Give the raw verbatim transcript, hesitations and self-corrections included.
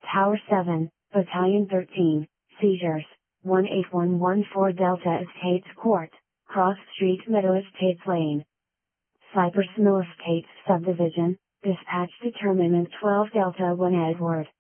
Tower seven, Battalion thirteen, Seizures, one eight one one four Delta Estates Court, Cross Street Meadow Estates Lane. Cypress Mill Estates Subdivision, Dispatch Determinant twelve Delta one Edward.